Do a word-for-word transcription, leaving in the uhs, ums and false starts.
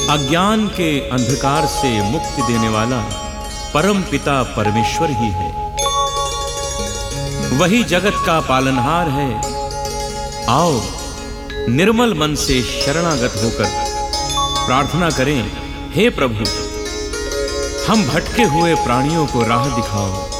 अज्ञान के अंधकार से मुक्ति देने वाला परम पिता परमेश्वर ही है। वही जगत का पालनहार है। आओ निर्मल मन से शरणागत होकर प्रार्थना करें, हे प्रभु हम भटके हुए प्राणियों को राह दिखाओ।